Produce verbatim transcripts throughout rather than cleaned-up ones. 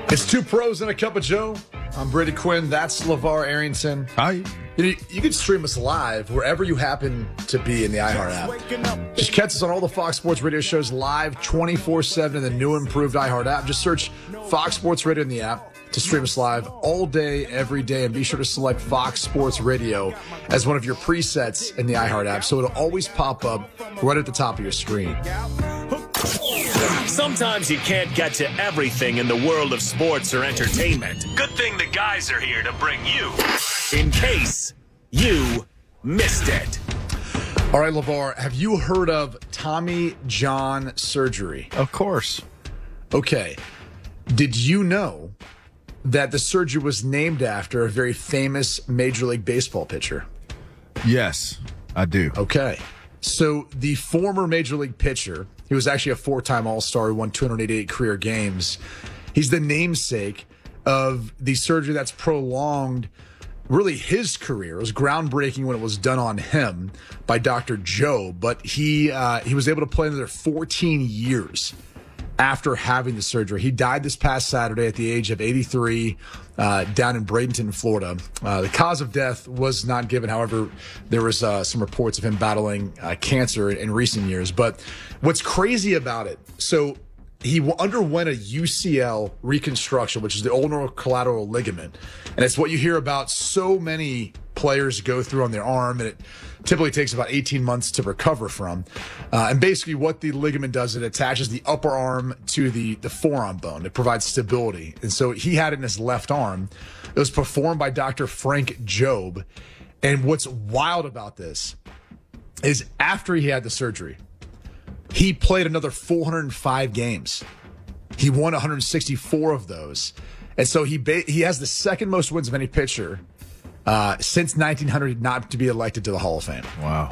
It's two pros and a cup of Joe. I'm Brady Quinn. That's LeVar Arrington. Hi. You, know, you can stream us live wherever you happen to be in the iHeart app. Just catch us on all the Fox Sports Radio shows live twenty-four seven in the new improved iHeart app. Just search Fox Sports Radio in the app to stream us live all day, every day. And be sure to select Fox Sports Radio as one of your presets in the iHeart app, so it'll always pop up right at the top of your screen. Sometimes you can't get to everything in the world of sports or entertainment. Good thing the guys are here to bring you, in case you missed it. All right, LeVar, have you heard of Tommy John surgery? Of course. Okay. Did you know that the surgery was named after a very famous Major League Baseball pitcher? Yes, I do. Okay. So the former Major League pitcher, he was actually a four-time All-Star who won two hundred eighty-eight career games. He's the namesake of the surgery that's prolonged really his career. It was groundbreaking when it was done on him by Doctor Jobe, but he uh, he was able to play another fourteen years after having the surgery. He died this past Saturday at the age of eighty-three uh, down in Bradenton, Florida. Uh, the cause of death was not given. However, there was uh, some reports of him battling uh, cancer in, in recent years. But what's crazy about it, so he w- underwent a U C L reconstruction, which is the ulnar collateral ligament. And it's what you hear about so many players go through on their arm, and it typically takes about eighteen months to recover from. Uh, and basically what the ligament does, it attaches the upper arm to the, the forearm bone. It provides stability. And so he had it in his left arm. It was performed by Doctor Frank Jobe. And what's wild about this is after he had the surgery, he played another four hundred five games. He won one hundred sixty-four of those. And so he ba- he has the second most wins of any pitcher uh, since nineteen hundred not to be elected to the Hall of Fame. Wow.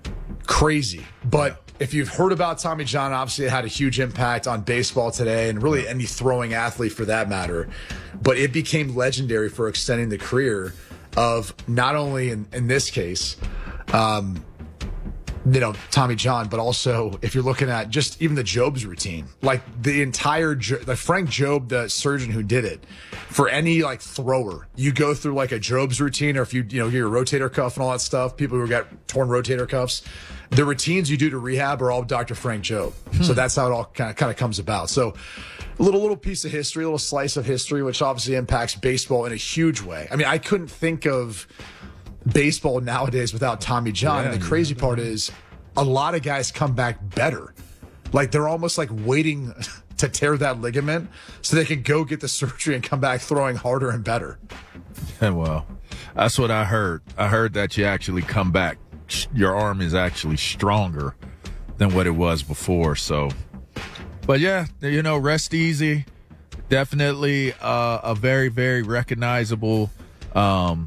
Crazy. But if you've heard about Tommy John, obviously it had a huge impact on baseball today and really any throwing athlete for that matter. But it became legendary for extending the career of not only in, in this case, um, you know, Tommy John, but also if you're looking at just even the Jobe's routine, like the entire, the Frank Jobe, the surgeon who did it, for any like thrower, you go through like a Jobe's routine, or if you, you know, get your rotator cuff and all that stuff, people who got torn rotator cuffs, the routines you do to rehab are all Doctor Frank Jobe. Hmm. So that's how it all kind of kind of comes about. So a little little piece of history, a little slice of history, which obviously impacts baseball in a huge way. I mean, I couldn't think of baseball nowadays without Tommy John. Yeah, and the crazy part is a lot of guys come back better. Like they're almost like waiting to tear that ligament so they can go get the surgery and come back throwing harder and better. Well, that's what I heard. I heard that you actually come back. Your arm is actually stronger than what it was before. So, but yeah, you know, rest easy. Definitely uh, a very, very recognizable, um,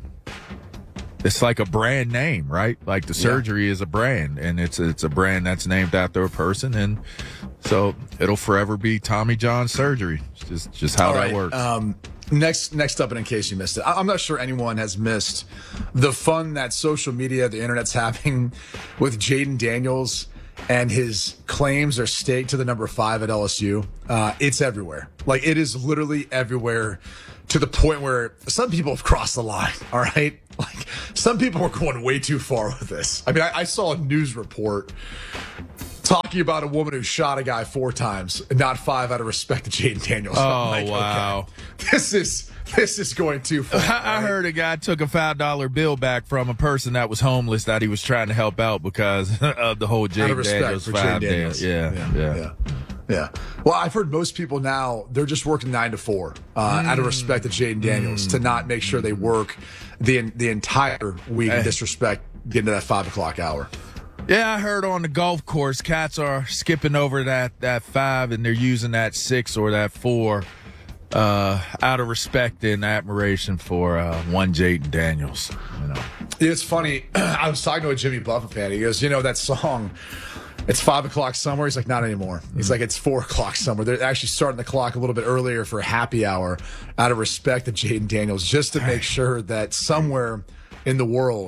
it's like a brand name, right? Like the surgery yeah. is a brand, and it's it's a brand that's named after a person, and so it'll forever be Tommy John surgery. It's just just how All that right. works. Um, next next up, and in case you missed it, I'm not sure anyone has missed the fun that social media, the internet's having with Jaden Daniels and his claims are staked to the number five at L S U. Uh, it's everywhere. Like it is literally everywhere, to the point where some people have crossed the line. All right. Like, some people are going way too far with this. I mean, I, I saw a news report talking about a woman who shot a guy four times, and not five, out of respect to Jaden Daniels. Oh, like, wow. Okay, this is this is going too far. I, I right? heard a guy took a five dollar bill back from a person that was homeless that he was trying to help out because of the whole Jaden Daniels five Daniels. Yeah, yeah, yeah. yeah. yeah. Yeah. Well, I've heard most people now, they're just working nine to four uh, mm. out of respect to Jaden Daniels mm. to not make sure they work the the entire week and disrespect getting to that five o'clock hour. Yeah, I heard on the golf course, cats are skipping over that, that five and they're using that six or that four uh, out of respect and admiration for uh, one Jaden Daniels. You know, it's funny. I was talking to a Jimmy Buffett fan. He goes, you know, that song, it's five o'clock somewhere. He's like, not anymore. He's mm-hmm. like, it's four o'clock somewhere. They're actually starting the clock a little bit earlier for happy hour out of respect to Jaden Daniels, just to make sure that somewhere in the world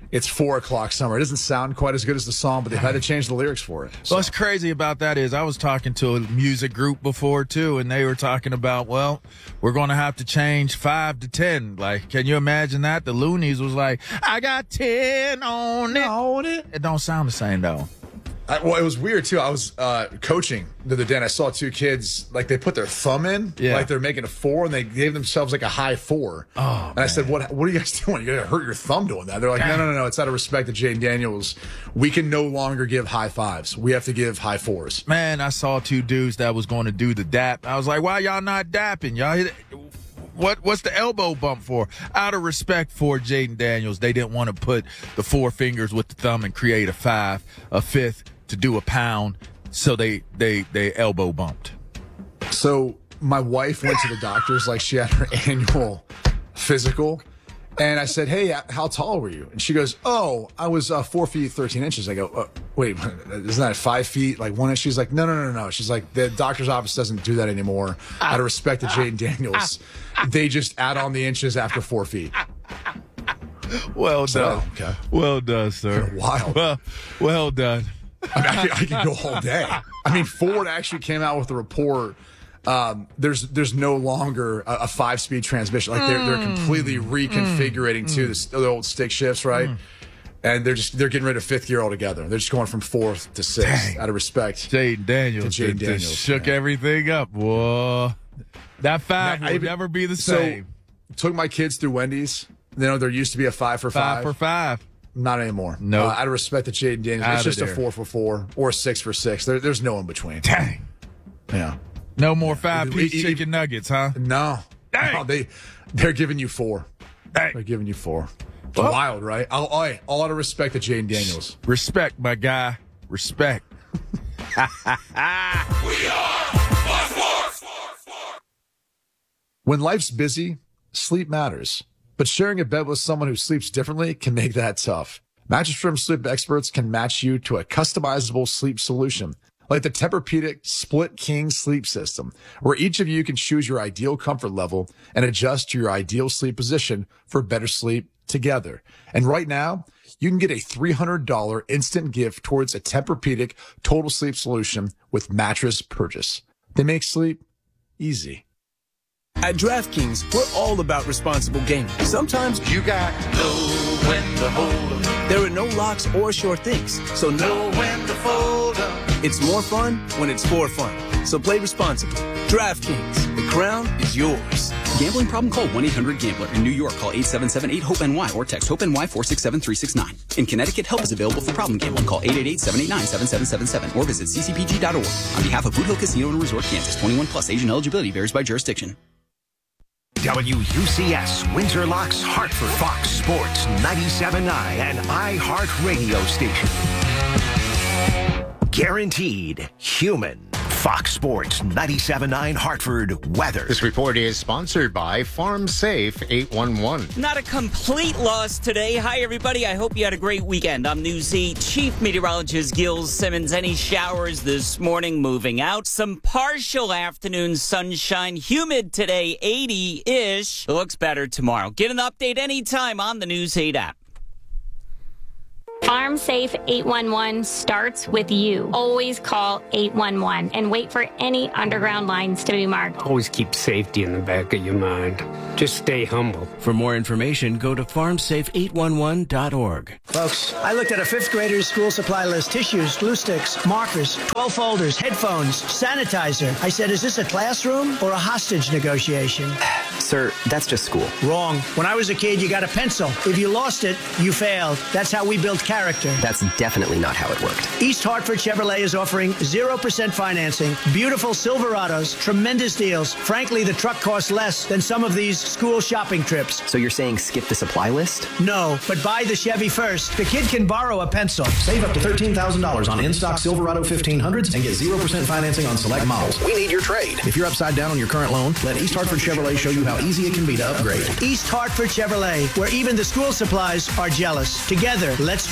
It's four o'clock summer. It doesn't sound quite as good as the song, but they've had to change the lyrics for it. So. What's crazy about that is I was talking to a music group before, too, and they were talking about, well, we're going to have to change five to ten. Like, can you imagine that? The Loonies was like, I got ten on it. On it. It don't sound the same, though. I, well, it was weird, too. I was uh, coaching the other day, and I saw two kids, like, they put their thumb in, yeah. like they're making a four, and they gave themselves, like, a high four. Oh, and I man. said, what What are you guys doing? You're going to hurt your thumb doing that. They're like, no, no, no, no. It's out of respect to Jaden Daniels. We can no longer give high fives. We have to give high fours. Man, I saw two dudes that was going to do the dap. I was like, why y'all not dapping? Y'all hit it. What What's the elbow bump for? Out of respect for Jaden Daniels, they didn't want to put the four fingers with the thumb and create a five, a fifth, to do a pound, so they they they elbow bumped. So my wife went to the doctor's, like she had her annual physical, and I said, hey, how tall were you? And she goes, oh, I was uh, four feet thirteen inches. I go, uh, wait, isn't that five feet like one inch? She's like, no, no, no, no. She's like, the doctor's office doesn't do that anymore. Out of respect to Jaden Daniels, they just add on the inches after four feet. Well So, done. okay. Well done, sir. Wild. Well, well done. I, mean, I, could, I could go all day. I mean, Ford actually came out with a report. Um, there's there's no longer a, a five-speed transmission. Like they're they're completely reconfiguring mm. to the, the old stick shifts, right? Mm. And they're just they're getting rid of fifth gear altogether. They're just going from fourth to sixth. Dang. Out of respect. Jaden Daniels, Jaden Daniels just shook man. everything up. Whoa, that five will never be the same. So, took my kids through Wendy's. You know, there used to be a five for five. Five for five. Not anymore. No. Uh, out of respect to Jaden Daniels, Out it's just there. a four for four or a six for six. There, there's no in between. Dang. Yeah. No more five-piece It- it- chicken nuggets, huh? No. Dang. No, they they're giving you four. Dang. They're giving you four. It's Well- wild, right? All, all, all out of respect to Jaden Daniels. Respect, my guy. Respect. When life's busy, sleep matters. But sharing a bed with someone who sleeps differently can make that tough. Mattress Firm sleep experts can match you to a customizable sleep solution, like the Tempur-Pedic Split King Sleep System, where each of you can choose your ideal comfort level and adjust to your ideal sleep position for better sleep together. And right now, you can get a three hundred dollars instant gift towards a Tempur-Pedic total sleep solution with mattress purchase. They make sleep easy. At DraftKings, we're all about responsible gaming. Sometimes You got know when to hold 'em, there are no locks or sure things, so know when to fold 'em. it's more fun when it's for fun. So play responsibly. DraftKings, the crown is yours. Gambling problem? Call one eight hundred gambler. In New York, call eight seven seven eight hope N Y or text HOPE-NY four six seven three six nine. In Connecticut, help is available for problem gambling. Call eight eight eight seven eight nine seven seven seven seven or visit c c p g dot org. On behalf of Boot Hill Casino and Resort, Kansas, twenty-one plus, Asian eligibility varies by jurisdiction. W U C S, Windsor Locks, Hartford, Fox Sports, ninety-seven point nine, and iHeart Radio Station. Guaranteed human. Fox Sports, ninety-seven point nine, Hartford weather. This report is sponsored by Farm Safe eight one one. Not a complete loss today. Hi, everybody. I hope you had a great weekend. I'm News eight Chief Meteorologist Gil Simmons. Any showers this morning moving out. Some partial afternoon sunshine. Humid today, eighty-ish. It looks better tomorrow. Get an update anytime on the News eight app. Farm Safe eight one one starts with you. Always call eight one one and wait for any underground lines to be marked. Always keep safety in the back of your mind. Just stay humble. For more information, go to farm safe eight one one dot org. Folks, I looked at a fifth grader's school supply list. Tissues, glue sticks, markers, twelve folders, headphones, sanitizer. I said, is this a classroom or a hostage negotiation? Sir, that's just school. Wrong. When I was a kid, you got a pencil. If you lost it, you failed. That's how we built character. That's definitely not how it worked. East Hartford Chevrolet is offering zero percent financing, beautiful Silverados, tremendous deals. Frankly, the truck costs less than some of these school shopping trips. So you're saying skip the supply list? No, but buy the Chevy first. The kid can borrow a pencil. Save up to thirteen thousand dollars on in-stock Silverado fifteen hundreds and get zero percent financing on select models. We need your trade. If you're upside down on your current loan, let East Hartford Chevrolet show you how easy it can be to upgrade. East Hartford Chevrolet, where even the school supplies are jealous. Together, let's drive.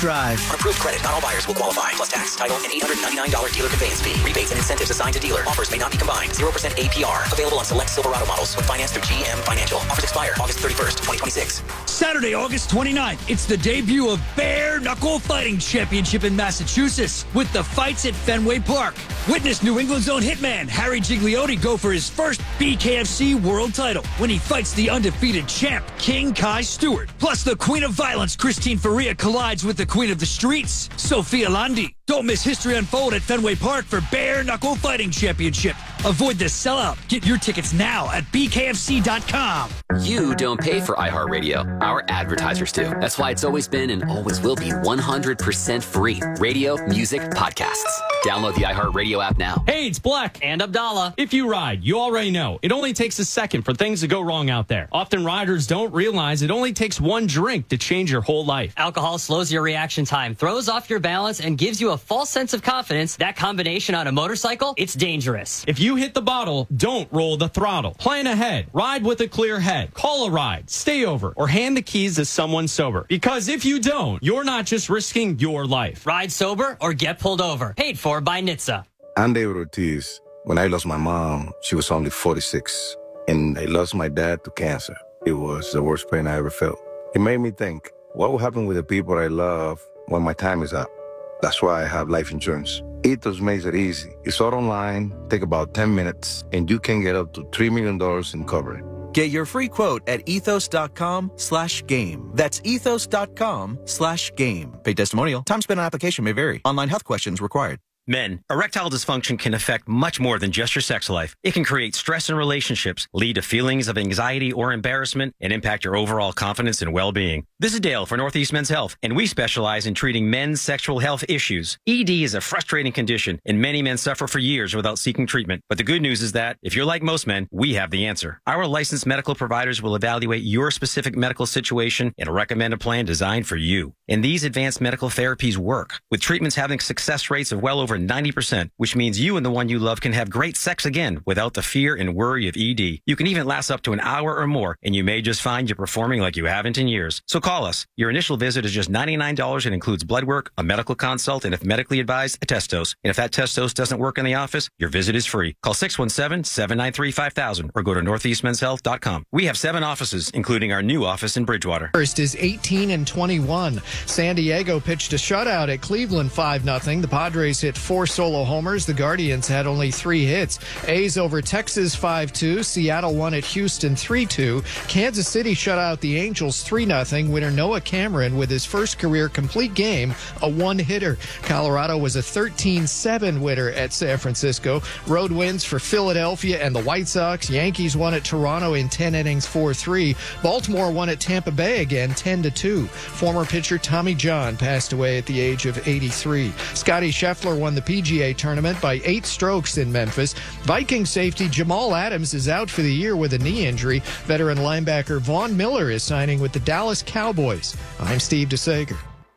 drive. On approved credit, not all buyers will qualify. Plus tax, title, and eight hundred ninety-nine dollars dealer conveyance fee. Rebates and incentives assigned to dealer. Offers may not be combined. zero percent A P R. Available on select Silverado models with finance through G M Financial. Offers expire August thirty-first, twenty twenty-six. Saturday, August twenty-ninth, it's the debut of Bare Knuckle Fighting Championship in Massachusetts with the fights at Fenway Park. Witness New England's own hitman Harry Gigliotti go for his first B K F C world title when he fights the undefeated champ King Kai Stewart. Plus, the Queen of Violence Christine Faria collides with the Queen of the Streets, Sophia Landi. Don't miss history unfold at Fenway Park for Bare Knuckle Fighting Championship. Avoid the sellout. Get your tickets now at B K F C dot com. You don't pay for iHeartRadio. Our advertisers do. That's why it's always been and always will be one hundred percent free. Radio, music, podcasts. Download the iHeartRadio app now. Hey, it's Black. And Abdallah. If you ride, you already know. It only takes a second for things to go wrong out there. Often riders don't realize it only takes one drink to change your whole life. Alcohol slows your reaction time, throws off your balance, and gives you a false sense of confidence. That combination on a motorcycle, it's dangerous. If you hit the bottle, don't roll the throttle. Plan ahead. Ride with a clear head. Call a ride. Stay over. Or hand the keys to someone sober. Because if you don't, you're not just risking your life. Ride sober or get pulled over. Paid for by N H T S A. I'm David Ortiz. When I lost my mom, she was only forty-six. And I lost my dad to cancer. It was the worst pain I ever felt. It made me think, what will happen with the people I love when my time is up? That's why I have life insurance. Ethos makes it easy. It's all online, take about ten minutes, and you can get up to three million dollars in coverage. Get your free quote at ethos.com slash game. That's ethos.com slash game. Paid testimonial. Time spent on application may vary. Online health questions required. Men, erectile dysfunction can affect much more than just your sex life. It can create stress in relationships, lead to feelings of anxiety or embarrassment, and impact your overall confidence and well-being. This is Dale for Northeast Men's Health, and we specialize in treating men's sexual health issues. E D is a frustrating condition, and many men suffer for years without seeking treatment. But the good news is that, if you're like most men, we have the answer. Our licensed medical providers will evaluate your specific medical situation and recommend a plan designed for you. And these advanced medical therapies work, with treatments having success rates of well over ninety percent, which means you and the one you love can have great sex again without the fear and worry of E D. You can even last up to an hour or more, and you may just find you're performing like you haven't in years. So call us. Your initial visit is just ninety-nine dollars and includes blood work, a medical consult, and if medically advised, a test dose. And if that test dose doesn't work in the office, your visit is free. Call six one seven, seven nine three, five thousand or go to northeast men's health dot com. We have seven offices, including our new office in Bridgewater. First is eighteen and twenty-one. San Diego pitched a shutout at Cleveland five nothing. The Padres hit four solo homers. The Guardians had only three hits. A's over Texas five two. Seattle won at Houston three two. Kansas City shut out the Angels three nothing. Winner Noah Cameron with his first career complete game, a one-hitter. Colorado was a thirteen seven winner at San Francisco. Road wins for Philadelphia and the White Sox. Yankees won at Toronto in ten innings four three. Baltimore won at Tampa Bay again ten to two. Former pitcher Tommy John passed away at the age of eighty-three. Scotty Scheffler won the P G A tournament by eight strokes in Memphis. Viking safety Jamal Adams is out for the year with a knee injury. Veteran linebacker Vaughn Miller is signing with the Dallas Cowboys. I'm Steve DeSager.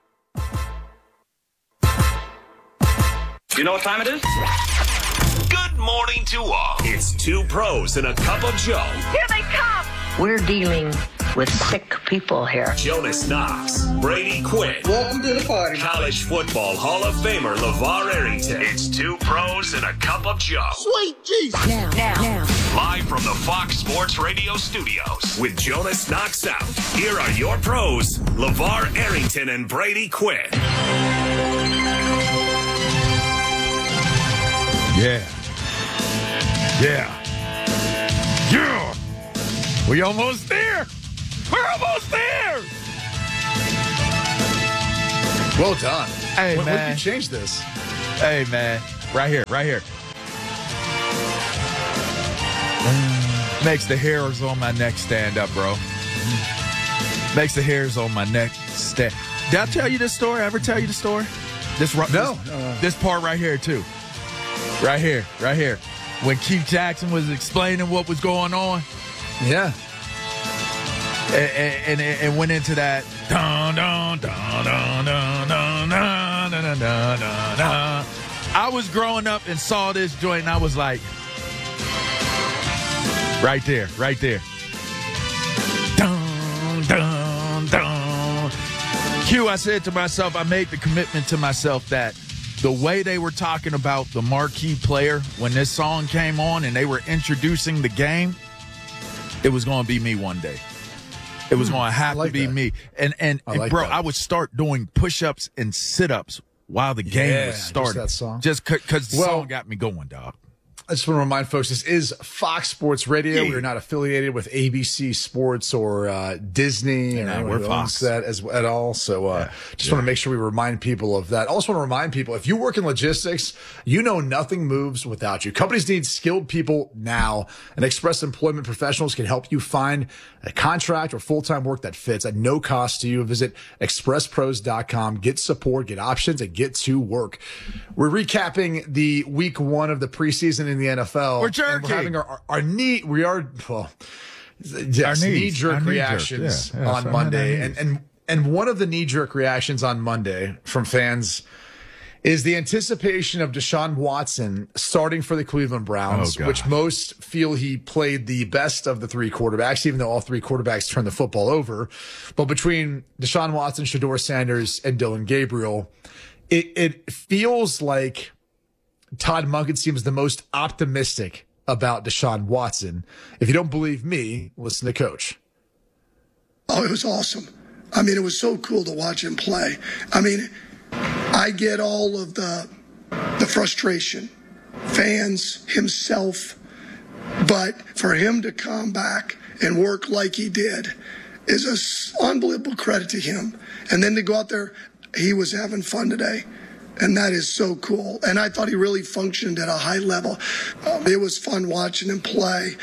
You know what time it is? Good morning to all. It's two pros and a cup of Joe. Here they come. We're dealing with sick people here. Jonas Knox, Brady Quinn. Welcome to the party. College football Hall of Famer LeVar Arrington. It's two pros and a cup of Joe. Sweet Jesus. Now, now, now. Live from the Fox Sports Radio studios with Jonas Knox out. Here are your pros, LeVar Arrington and Brady Quinn. Yeah. Yeah. Yeah. We almost there. We're almost there. Well done. Hey, when, man. When did you change this? Hey, man. Right here, right here. Makes the hairs on my neck stand up, bro. Makes the hairs on my neck stand. Did I tell you this story? Ever tell you the story? This No. This, uh, this part right here, too. Right here, right here. When Keith Jackson was explaining what was going on. Yeah. And, and, and went into that. Dun, dun, dun, dun, dun, dun, dun, dun, dun, dun, dun. I was growing up and saw this joint, and I was like, right there, right there. Dun, dun, dun. Q, I said to myself, I made the commitment to myself that the way they were talking about the marquee player when this song came on and they were introducing the game, it was going to be me one day. It was going to have like to be that. me. And, and, I like bro, that. I would start doing push-ups and sit-ups while the game yeah, was starting. Just that song. Just because the well, song got me going, dog. I just want to remind folks, this is Fox Sports Radio. Yeah. We're not affiliated with A B C Sports or uh, Disney yeah, or we're Fox. that as at all. So uh, yeah. just yeah. want to make sure we remind people of that. Also want to remind people, if you work in logistics, you know nothing moves without you. Companies need skilled people now, and Express Employment Professionals can help you find a contract or full-time work that fits at no cost to you. Visit express pros dot com. Get support, get options, and get to work. We're recapping the week one of the preseason in the N F L. We're jerking. We're having our, our, our knee, we are, well, yes, knee-jerk reactions yeah, yeah, on Monday. And, and, and one of the knee-jerk reactions on Monday from fans is the anticipation of Deshaun Watson starting for the Cleveland Browns, oh, which most feel he played the best of the three quarterbacks, even though all three quarterbacks turned the football over. But between Deshaun Watson, Shedeur Sanders, and Dylan Gabriel, it, it feels like Todd Monken seems the most optimistic about Deshaun Watson. If you don't believe me, listen to Coach. Oh, it was awesome. I mean, it was so cool to watch him play. I mean, I get all of the the frustration, fans, himself, but for him to come back and work like he did is an unbelievable credit to him. And then to go out there, he was having fun today. And that is so cool. And I thought he really functioned at a high level. Um, it was fun watching him play.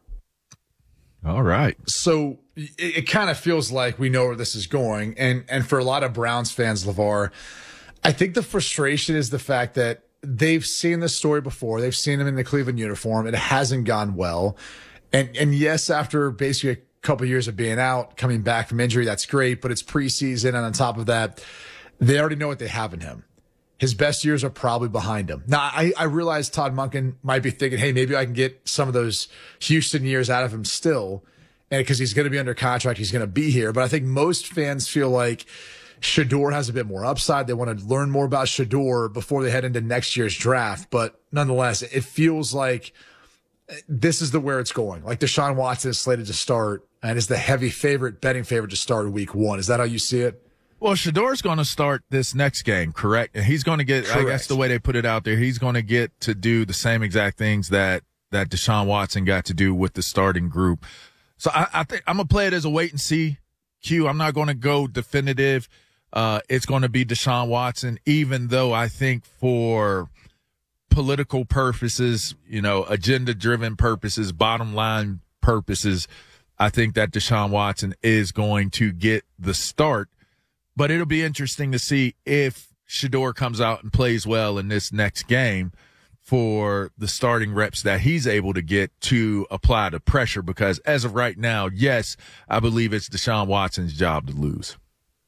All right. So it, it kind of feels like we know where this is going. And and for a lot of Browns fans, LeVar, I think the frustration is the fact that they've seen this story before. They've seen him in the Cleveland uniform. It hasn't gone well. And and yes, after basically a couple of years of being out, coming back from injury, that's great. But it's preseason. And on top of that, they already know what they have in him. His best years are probably behind him. Now, I, I realize Todd Monken might be thinking, hey, maybe I can get some of those Houston years out of him still. And because he's going to be under contract, he's going to be here. But I think most fans feel like Shedeur has a bit more upside. They want to learn more about Shedeur before they head into next year's draft. But nonetheless, it feels like this is the where it's going. Like Deshaun Watson is slated to start and is the heavy favorite, betting favorite to start week one. Is that how you see it? Well, Shedeur's going to start this next game, correct? And he's going to get, correct. I guess the way they put it out there, he's going to get to do the same exact things that, that Deshaun Watson got to do with the starting group. So I, I think I'm going to play it as a wait and see. Q, I'm not going to go definitive. Uh, it's going to be Deshaun Watson, even though I think for political purposes, you know, agenda driven purposes, bottom line purposes, I think that Deshaun Watson is going to get the start. But it'll be interesting to see if Shedeur comes out and plays well in this next game for the starting reps that he's able to get to apply the pressure. Because as of right now, yes, I believe it's Deshaun Watson's job to lose.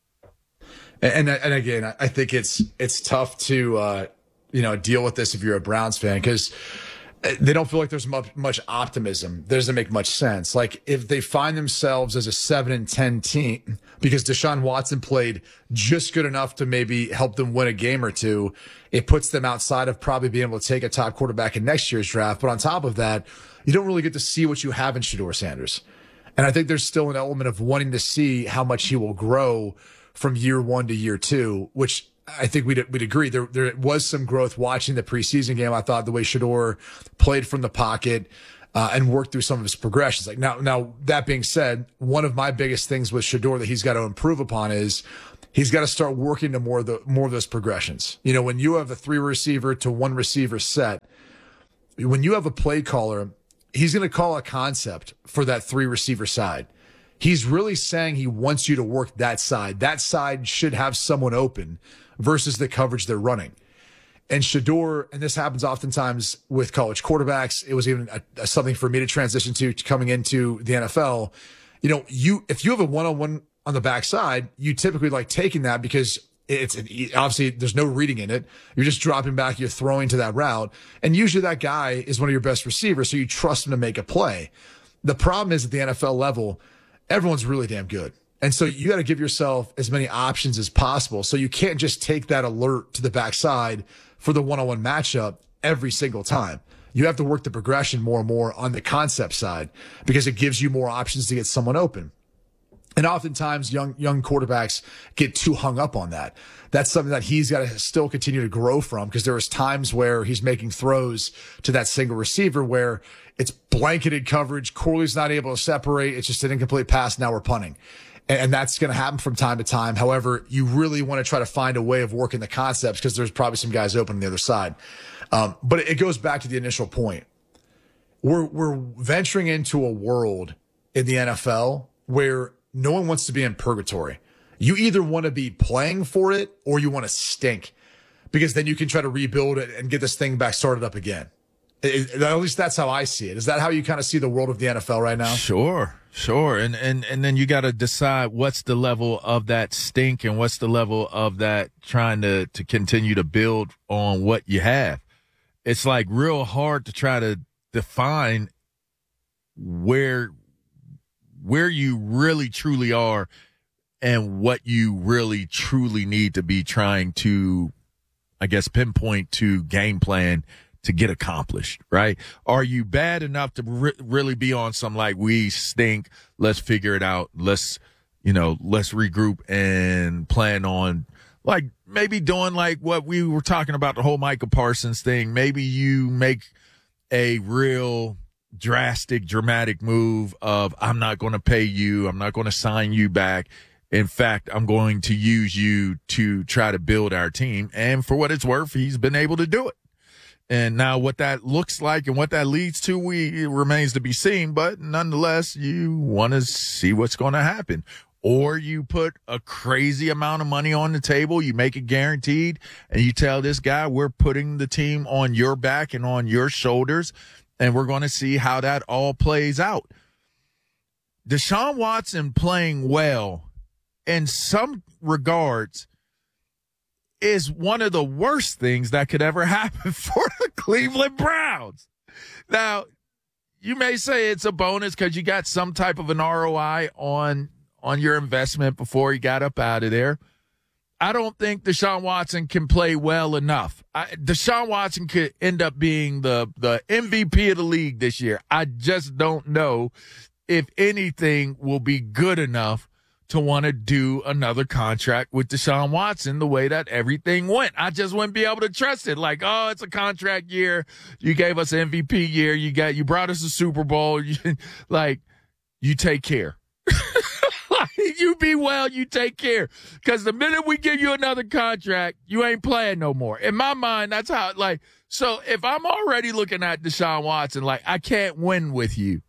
And and again, I think it's it's tough to uh, you know deal with this if you're a Browns fan because they don't feel like there's much, much optimism. That doesn't make much sense. Like if they find themselves as a seven and ten team because Deshaun Watson played just good enough to maybe help them win a game or two, it puts them outside of probably being able to take a top quarterback in next year's draft. But on top of that, you don't really get to see what you have in Shedeur Sanders. And I think there's still an element of wanting to see how much he will grow from year one to year two, which I think we'd, we'd agree. There, there was some growth watching the preseason game. I thought the way Shedeur played from the pocket uh, and worked through some of his progressions. Like now, now that being said, one of my biggest things with Shedeur that he's got to improve upon is he's got to start working to more of the more of those progressions. You know, when you have a three receiver to one receiver set, when you have a play caller, he's going to call a concept for that three receiver side. He's really saying he wants you to work that side. That side should have someone open versus the coverage they're running. And Shedeur, and this happens oftentimes with college quarterbacks, it was even a, a, something for me to transition to, to coming into the N F L. You know, you if you have a one-on-one on the backside, you typically like taking that because it's an, obviously there's no reading in it. You're just dropping back, you're throwing to that route. And usually that guy is one of your best receivers, so you trust him to make a play. The problem is at the N F L level, everyone's really damn good. And so you got to give yourself as many options as possible. So you can't just take that alert to the backside for the one-on-one matchup every single time. You have to work the progression more and more on the concept side because it gives you more options to get someone open. And oftentimes young, young quarterbacks get too hung up on that. That's something that he's got to still continue to grow from, because there was times where he's making throws to that single receiver where it's blanketed coverage. Corley's not able to separate. It's just an incomplete pass. Now we're punting. And that's going to happen from time to time. However, you really want to try to find a way of working the concepts because there's probably some guys open on the other side. Um, but it goes back to the initial point. We're, we're venturing into a world in the N F L where no one wants to be in purgatory. You either want to be playing for it or you want to stink, because then you can try to rebuild it and get this thing back started up again. It, it, at least that's how I see it. Is that how you kind of see the world of the N F L right now? Sure. Sure. And, and, and then you got to decide what's the level of that stink and what's the level of that trying to, to continue to build on what you have. It's like real hard to try to define where, where you really truly are and what you really truly need to be trying to, I guess, pinpoint to game plan to get accomplished, right? Are you bad enough to re- really be on some like, we stink, let's figure it out, let's, you know, let's regroup and plan on like maybe doing like what we were talking about, the whole Micah Parsons thing. Maybe you make a real drastic, dramatic move of, I'm not going to pay you, I'm not going to sign you back. In fact, I'm going to use you to try to build our team. And for what it's worth, he's been able to do it. And now what that looks like and what that leads to, we it remains to be seen. But nonetheless, you want to see what's going to happen. Or you put a crazy amount of money on the table, you make it guaranteed, and you tell this guy, we're putting the team on your back and on your shoulders, and we're going to see how that all plays out. Deshaun Watson playing well in some regards is one of the worst things that could ever happen for the Cleveland Browns. Now, you may say it's a bonus because you got some type of an R O I on, on your investment before he got up out of there. I don't think Deshaun Watson can play well enough. I, Deshaun Watson could end up being the, the M V P of the league this year. I just don't know if anything will be good enough to want to do another contract with Deshaun Watson the way that everything went. I just wouldn't be able to trust it. Like, oh, it's a contract year. You gave us an M V P year. You got, you brought us a Super Bowl. You, like, you take care. You be well, you take care. Because the minute we give you another contract, you ain't playing no more. In my mind, that's how, like, so if I'm already looking at Deshaun Watson, like, I can't win with you.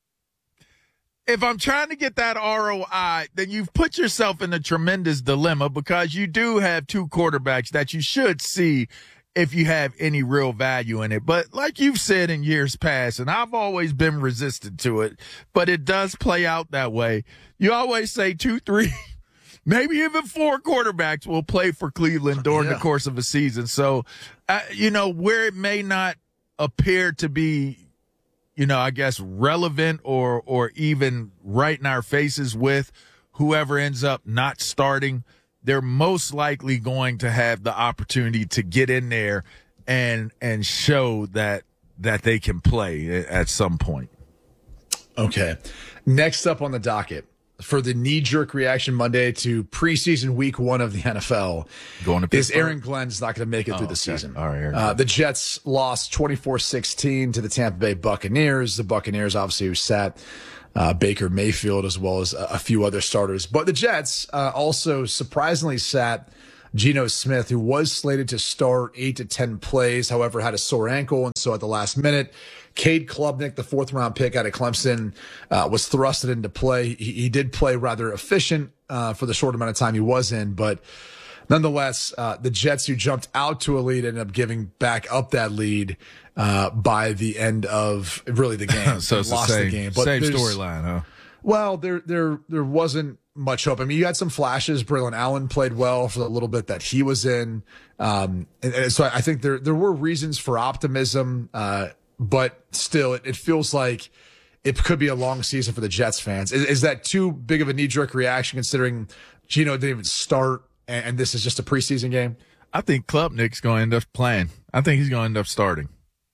If I'm trying to get that R O I, then you've put yourself in a tremendous dilemma, because you do have two quarterbacks that you should see if you have any real value in it. But like you've said in years past, and I've always been resistant to it, but it does play out that way. You always say two, three, maybe even four quarterbacks will play for Cleveland during yeah. the course of a season. So, uh, you know, where it may not appear to be, you know, I guess relevant or or even right in our faces with whoever ends up not starting, they're most likely going to have the opportunity to get in there and and show that that they can play at some point. Okay. Next up on the docket for the knee-jerk reaction Monday to preseason week one of the N F L Going to is Aaron Glenn's not going to make it oh, through the okay. season. All right, uh, the Jets lost twenty-four sixteen to the Tampa Bay Buccaneers. The Buccaneers obviously who sat uh, Baker Mayfield as well as a, a few other starters. But the Jets uh, also surprisingly sat Geno Smith, who was slated to start eight to ten plays, however, had a sore ankle. And so at the last minute, Cade Klubnik, the fourth round pick out of Clemson, uh, was thrusted into play. He, he did play rather efficient uh, for the short amount of time he was in, but nonetheless, uh, the Jets, who jumped out to a lead, ended up giving back up that lead uh, by the end of really the game. So it's lost the, same, the game. But same storyline, huh? Well, there, there, there wasn't much hope. I mean, you had some flashes. Braylon Allen played well for the little bit that he was in, um, and, and so I think there, there were reasons for optimism. Uh, But still, it, it feels like it could be a long season for the Jets fans. Is, is that too big of a knee-jerk reaction considering Geno didn't even start and, and this is just a preseason game? I think Klubnik's going to end up playing. I think he's going to end up starting.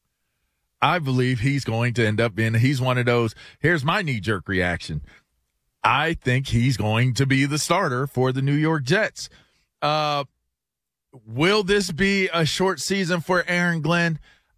I believe he's going to end up being – he's one of those – here's my knee-jerk reaction. I think he's going to be the starter for the New York Jets. Uh, will this be a short season for Aaron Glenn?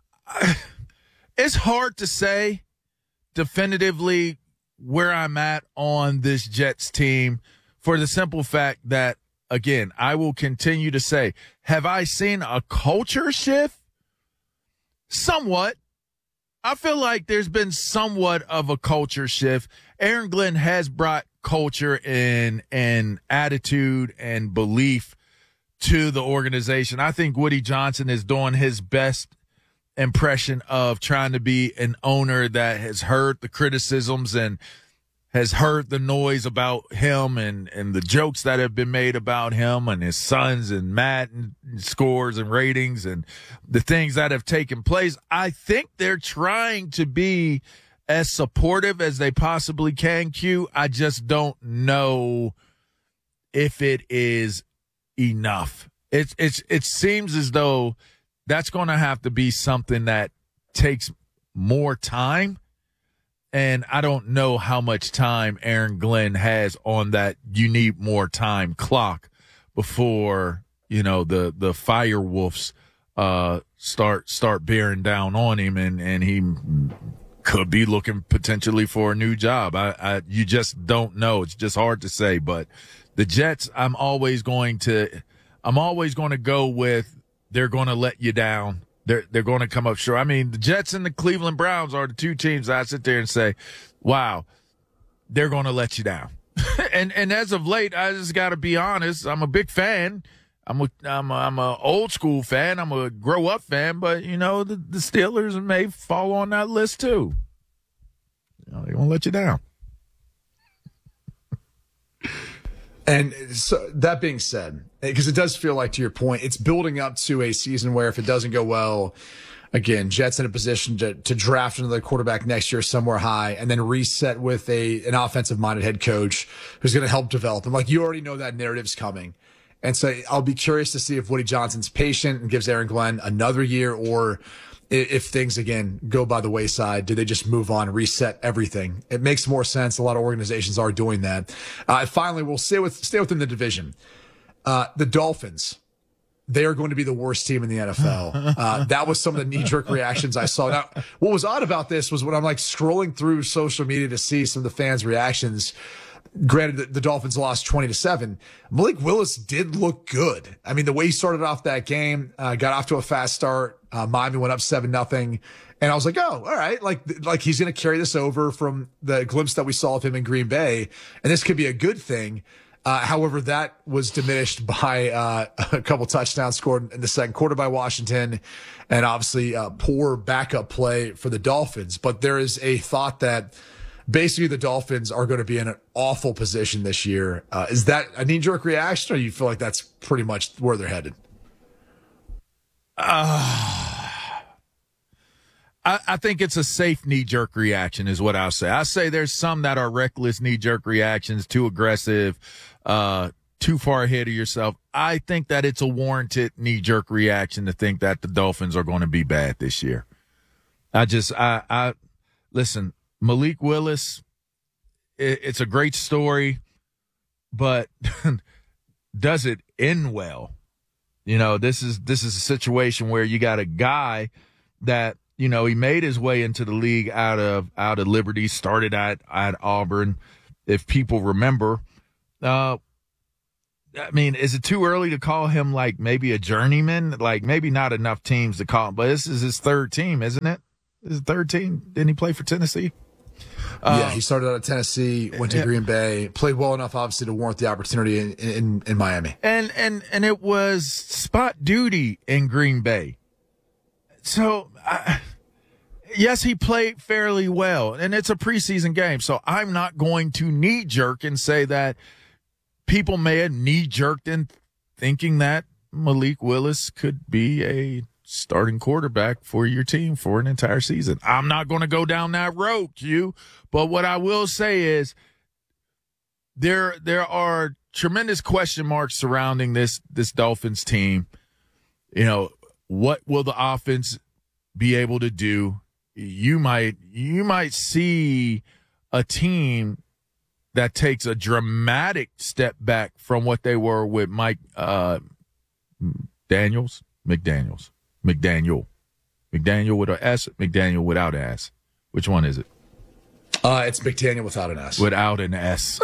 It's hard to say definitively where I'm at on this Jets team for the simple fact that, again, I will continue to say, have I seen a culture shift? Somewhat. I feel like there's been somewhat of a culture shift. Aaron Glenn has brought culture and, and attitude and belief to the organization. I think Woody Johnson is doing his best impression of trying to be an owner that has heard the criticisms and has heard the noise about him and, and the jokes that have been made about him and his sons and Matt and scores and ratings and the things that have taken place. I think they're trying to be as supportive as they possibly can, Q. I just don't know if it is enough. It's, it's, it seems as though that's going to have to be something that takes more time. And I don't know how much time Aaron Glenn has on that you need more time clock before, you know, the, the fire wolves uh, start start bearing down on him and, and he could be looking potentially for a new job. I, I you just don't know. It's just hard to say. But the Jets, I'm always going to I'm always going to go with they're going to let you down. They're they're going to come up short. I mean, the Jets and the Cleveland Browns are the two teams I sit there and say, wow, they're going to let you down. and and as of late, I just got to be honest. I'm a big fan. I'm a I'm a, I'm a old school fan. I'm a grow up fan. But you know, the, the Steelers may fall on that list too. You know, they're going to let you down. And so that being said, because it does feel like, to your point, it's building up to a season where if it doesn't go well, again, Jets in a position to, to draft another quarterback next year somewhere high and then reset with a an offensive-minded head coach who's going to help develop them. Like, you already know that narrative's coming. And so I'll be curious to see if Woody Johnson's patient and gives Aaron Glenn another year, or if things, again, go by the wayside, do they just move on, reset everything? It makes more sense. A lot of organizations are doing that. Uh, finally, we'll stay with stay within the division. Uh, the Dolphins, they are going to be the worst team in the N F L. Uh, that was some of the knee-jerk reactions I saw. Now, what was odd about this was when I'm like scrolling through social media to see some of the fans' reactions. Granted, the, the Dolphins lost twenty to seven. Malik Willis did look good. I mean, the way he started off that game, uh, got off to a fast start. Uh, Miami went up seven nothing. And I was like, oh, all right. Like, like he's going to carry this over from the glimpse that we saw of him in Green Bay. And this could be a good thing. Uh, however, that was diminished by uh, a couple touchdowns scored in the second quarter by Washington, and obviously uh, poor backup play for the Dolphins. But there is a thought that basically the Dolphins are going to be in an awful position this year. Uh, is that a knee-jerk reaction, or you feel like that's pretty much where they're headed? Uh, I, I think it's a safe knee-jerk reaction is what I'll say. I say there's some that are reckless knee-jerk reactions, too aggressive, uh, too far ahead of yourself. I think that it's a warranted knee-jerk reaction to think that the Dolphins are going to be bad this year. I just, I, I listen, Malik Willis, it, it's a great story, but does it end well? You know, this is this is a situation where you got a guy that, you know, he made his way into the league out of out of Liberty, started at, at Auburn, if people remember. Uh, I mean, is it too early to call him like maybe a journeyman? Like maybe not enough teams to call him, but this is his third team, isn't it? His third team. Didn't he play for Tennessee? Uh, yeah, Uh, he started out at Tennessee, went to yeah. Green Bay, played well enough, obviously, to warrant the opportunity in, in, in Miami. And, and, and it was spot duty in Green Bay. So, I, yes, he played fairly well, and it's a preseason game. So I'm not going to knee jerk and say that people may have knee jerked in thinking that Malik Willis could be a starting quarterback for your team for an entire season. I'm not going to go down that road, Q. But what I will say is there there are tremendous question marks surrounding this this Dolphins team. You know, what will the offense be able to do? You might you might see a team that takes a dramatic step back from what they were with Mike uh, Daniels, McDaniels, McDaniel, McDaniel with an S, McDaniel without an S. Which one is it? Uh, it's McDaniel without an S. Without an S.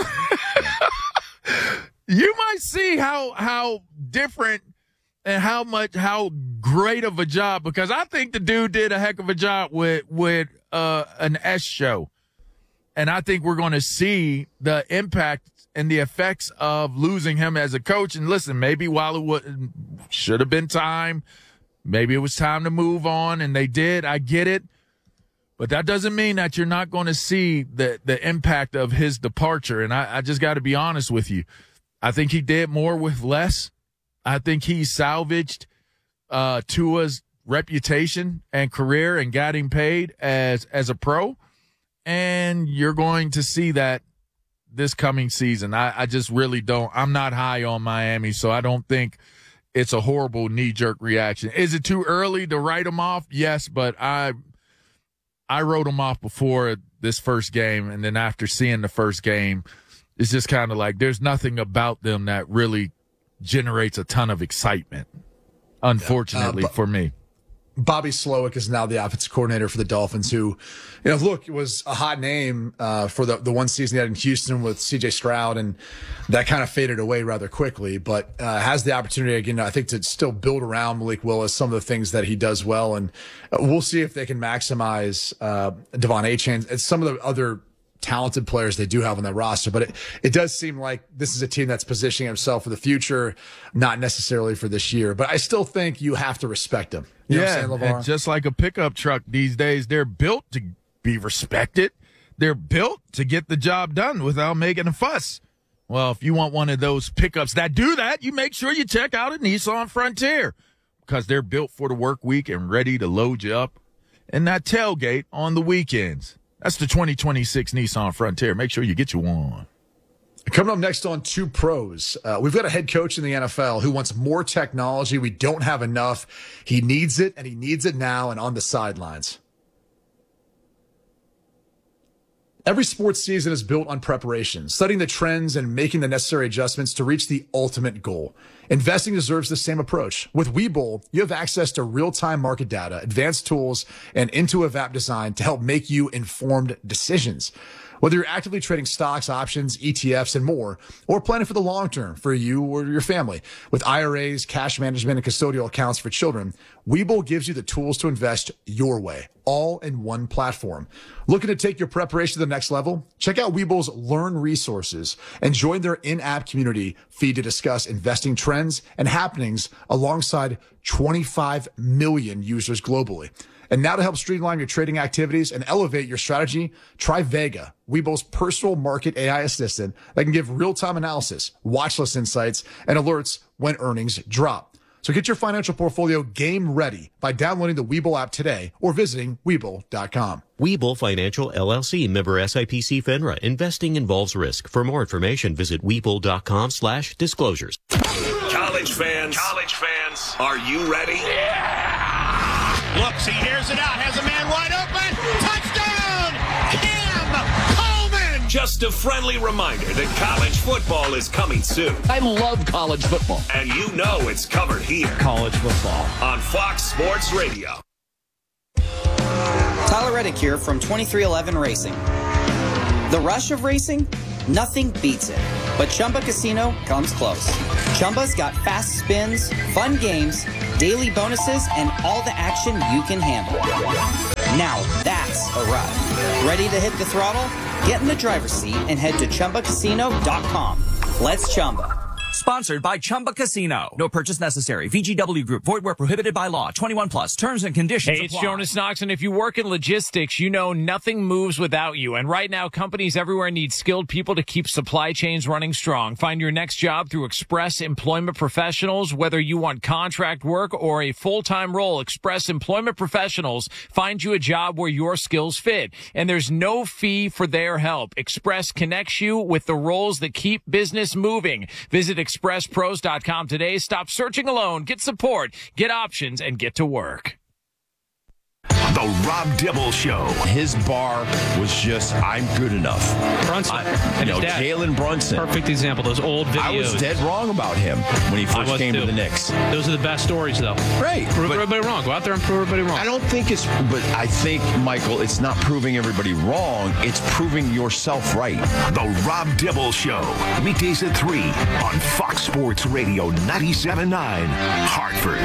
You might see how how different and how much how great of a job, because I think the dude did a heck of a job with with uh, an S show. And I think we're going to see the impact and the effects of losing him as a coach. And listen, maybe while it would, should have been time, maybe it was time to move on, and they did. I get it. But that doesn't mean that you're not going to see the, the impact of his departure. And I, I just got to be honest with you. I think he did more with less. I think he salvaged uh, Tua's reputation and career and got him paid as as a pro. And you're going to see that this coming season. I, I just really don't. I'm not high on Miami, so I don't think it's a horrible knee-jerk reaction. Is it too early to write them off? Yes, but I I wrote them off before this first game, and then after seeing the first game, it's just kind of like there's nothing about them that really generates a ton of excitement, unfortunately, uh, but- for me. Bobby Slowick is now the offensive coordinator for the Dolphins, who, you know, look, it was a hot name uh, for the, the one season he had in Houston with C J Stroud, and that kind of faded away rather quickly, but uh, has the opportunity, again, I think, to still build around Malik Willis, some of the things that he does well, and uh, we'll see if they can maximize uh, Devon Achane and some of the other talented players they do have on that roster. But it, it does seem like this is a team that's positioning himself for the future, not necessarily for this year. But I still think you have to respect them. You know yeah, what I'm saying, LeVar? and just like a pickup truck these days, they're built to be respected. They're built to get the job done without making a fuss. Well, if you want one of those pickups that do that, you make sure you check out a Nissan Frontier, because they're built for the work week and ready to load you up in that tailgate on the weekends. That's the twenty twenty-six Nissan Frontier. Make sure you get you one. Coming up next on Two Pros, uh, we've got a head coach in the N F L who wants more technology. We don't have enough. He needs it, and he needs it now and on the sidelines. Every sports season is built on preparation, studying the trends and making the necessary adjustments to reach the ultimate goal. Investing deserves the same approach. With Webull, you have access to real-time market data, advanced tools, and intuitive app design to help make you informed decisions. Whether you're actively trading stocks, options, E T Fs, and more, or planning for the long term for you or your family, with I R As, cash management, and custodial accounts for children, Webull gives you the tools to invest your way, all in one platform. Looking to take your preparation to the next level? Check out Webull's Learn resources and join their in-app community feed to discuss investing trends and happenings alongside twenty-five million users globally. And now to help streamline your trading activities and elevate your strategy, try Vega, Webull's personal market A I assistant that can give real-time analysis, watch list insights, and alerts when earnings drop. So get your financial portfolio game ready by downloading the Webull app today or visiting Webull dot com. Webull Financial, L L C, member S I P C FINRA. Investing involves risk. For more information, visit Webull dot com slash disclosures. College fans, college fans, are you ready? Yeah! Looks, he hears it out, has a man wide open. Touchdown! Cam Coleman! Just a friendly reminder that college football is coming soon. I love college football. And you know it's covered here. College football. On Fox Sports Radio. Tyler Reddick here from twenty-three eleven Racing. The rush of racing? Nothing beats it. But Chumba Casino comes close. Chumba's got fast spins, fun games, daily bonuses, and all the action you can handle. Now that's a ride. Ready to hit the throttle? Get in the driver's seat and head to Chumba Casino dot com. Let's Chumba. Sponsored by Chumba Casino. No purchase necessary. V G W Group. Void where prohibited by law. twenty-one plus. Terms and conditions Hey, it's apply. Jonas Knox, and if you work in logistics, you know nothing moves without you. And right now, companies everywhere need skilled people to keep supply chains running strong. Find your next job through Express Employment Professionals. Whether you want contract work or a full-time role, Express Employment Professionals find you a job where your skills fit. And there's no fee for their help. Express connects you with the roles that keep business moving. Visit express pros dot com today. Stop searching alone. Get support, get options, and get to work. The Rob Dibble Show. His bar was just, I'm good enough. Brunson. I, and you his know, dad. Jalen Brunson. Perfect example. Those old videos. I was dead wrong about him when he I first was came too. to the Knicks. Those are the best stories, though. Right. Prove but everybody wrong. Go out there and prove everybody wrong. I don't think it's, but I think, Michael, it's not proving everybody wrong. It's proving yourself right. The Rob Dibble Show. Weekdays at three on Fox Sports Radio ninety-seven point nine, Hartford.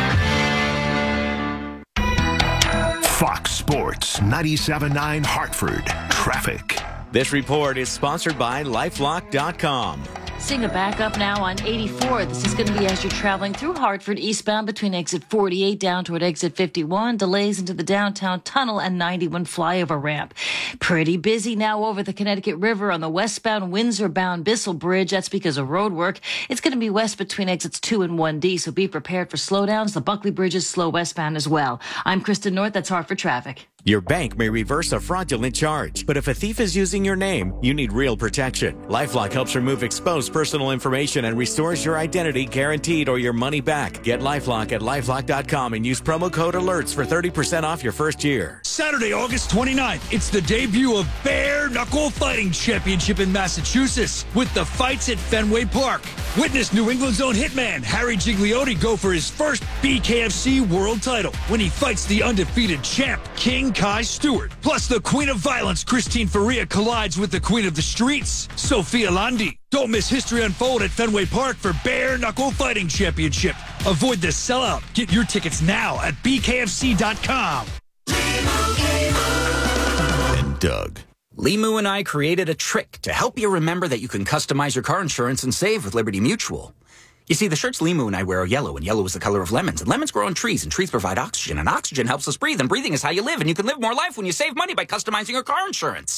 Fox Sports ninety-seven point nine Hartford. Traffic. This report is sponsored by LifeLock dot com. Seeing a backup now on eighty-four. This is going to be as you're traveling through Hartford eastbound between exit forty-eight down toward exit fifty-one. Delays into the downtown tunnel and ninety-one flyover ramp. Pretty busy now over the Connecticut River on the westbound Windsor-bound Bissell Bridge. That's because of road work. It's going to be west between exits two and one D, so be prepared for slowdowns. The Buckley Bridge is slow westbound as well. I'm Kristen North. That's Hartford Traffic. Your bank may reverse a fraudulent charge, but if a thief is using your name, you need real protection. LifeLock helps remove exposed personal information and restores your identity guaranteed or your money back. Get LifeLock at LifeLock dot com and use promo code ALERTS for thirty percent off your first year. Saturday, August twenty-ninth, it's the debut of Bare Knuckle Fighting Championship in Massachusetts with the fights at Fenway Park. Witness New England's own hitman Harry Gigliotti go for his first B K F C world title when he fights the undefeated champ, King Kai Stewart. Plus, the Queen of Violence, Christine Faria, collides with the Queen of the Streets, Sophia Landi. Don't miss history unfold at Fenway Park for Bare Knuckle Fighting Championship. Avoid the sellout. Get your tickets now at B K F C dot com. And Doug. Limu and I created a trick to help you remember that you can customize your car insurance and save with Liberty Mutual. You see, the shirts Limu and I wear are yellow, and yellow is the color of lemons, and lemons grow on trees, and trees provide oxygen, and oxygen helps us breathe, and breathing is how you live, and you can live more life when you save money by customizing your car insurance.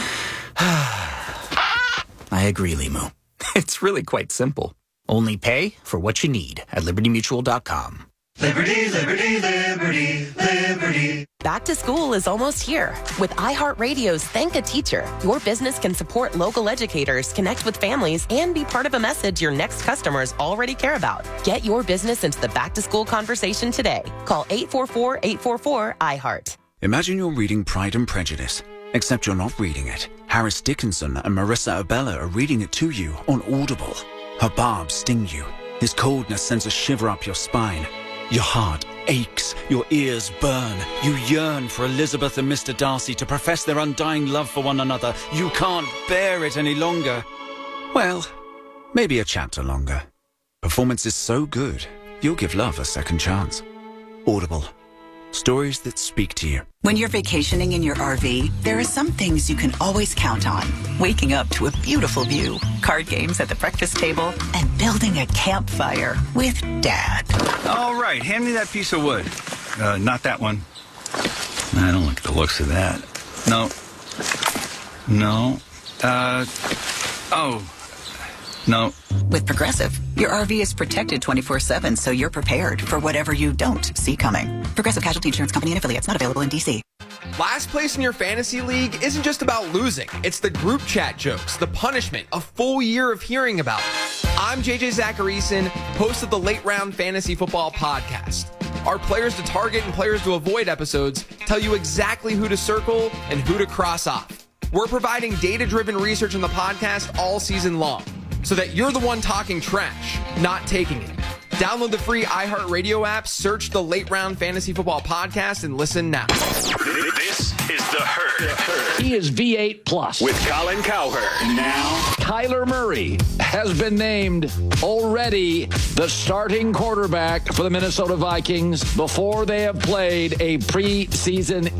I agree, Limu. It's really quite simple. Only pay for what you need at liberty mutual dot com. Liberty, liberty, liberty, liberty. Back to school is almost here. With iHeartRadio's Thank a Teacher, your business can support local educators, connect with families, and be part of a message your next customers already care about. Get your business into the back-to-school conversation today. Call eight four four, eight four four, I heart. Imagine you're reading Pride and Prejudice, except you're not reading it. Harris Dickinson and Marissa Abella are reading it to you on Audible. Her barbs sting you. His coldness sends a shiver up your spine. Your heart aches, your ears burn. You yearn for Elizabeth and Mister Darcy to profess their undying love for one another. You can't bear it any longer. Well, maybe a chapter longer. Performance is so good, you'll give love a second chance. Audible. Stories that speak to you. When you're vacationing in your R V, there are some things you can always count on. Waking up to a beautiful view, card games at the breakfast table, and building a campfire with Dad. All right, hand me that piece of wood. Uh, not that one. I don't like the looks of that. No. No. Uh, oh. No. With Progressive, your R V is protected twenty-four seven, so you're prepared for whatever you don't see coming. Progressive Casualty Insurance Company and affiliates, not available in D C. Last place in your fantasy league isn't just about losing. It's the group chat jokes, the punishment, a full year of hearing about it. I'm J J Zacharyson, host of the Late Round Fantasy Football Podcast. Our players to target and players to avoid episodes tell you exactly who to circle and who to cross off. We're providing data-driven research on the podcast all season long, so that you're the one talking trash, not taking it. Download the free iHeartRadio app, search the Late Round Fantasy Football Podcast, and listen now. This is The Herd. He is V eight plus. With Colin Cowherd. Now, Kyler Murray has been named already the starting quarterback for the Minnesota Vikings before they have played a preseason